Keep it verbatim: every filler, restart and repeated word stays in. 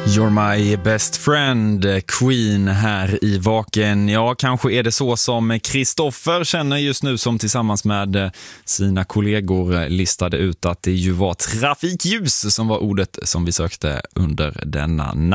You're my best friend, Queen här i Vaken. Ja, kanske är det så som Kristoffer känner just nu, som tillsammans med sina kollegor listade ut att det ju var trafikljus som var ordet som vi sökte under denna natt.